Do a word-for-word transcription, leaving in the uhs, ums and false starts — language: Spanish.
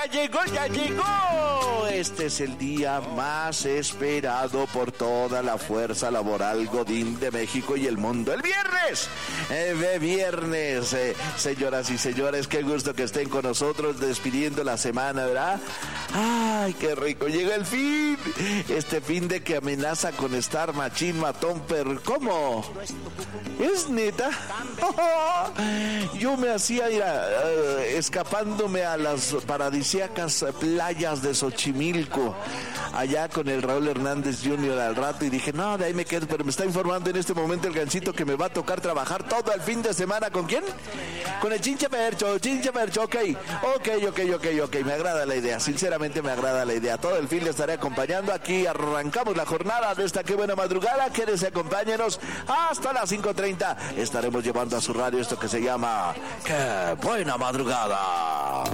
Llegó, ya llegó. Este es el día más esperado por toda la fuerza laboral Godín de México y el mundo. El viernes, eh, de viernes, eh, señoras y señores, qué gusto que estén con nosotros despidiendo la semana, ¿verdad? Ay, qué rico, llega el fin. Este fin de que amenaza con estar machín, matón, pero ¿cómo? ¿Es neta? Yo me hacía ir a, uh, escapándome a las paradisíacas playas de Xochimilco, allá con el Raúl Hernández junior al rato, y dije, no, de ahí me quedo, pero me está informando en este momento el Gancito que me va a tocar trabajar todo el fin de semana. ¿Con quién? Con el Chinche Percho, Chinche Percho, ok, ok, ok, ok, ok, me agrada la idea, sinceramente me agrada la idea. Todo el fin le estaré acompañando, aquí arrancamos la jornada de esta Qué Buena Madrugada. Quédense, acompáñenos hasta las cinco treinta, estaremos llevando a su radio esto que se llama Qué Buena Madrugada.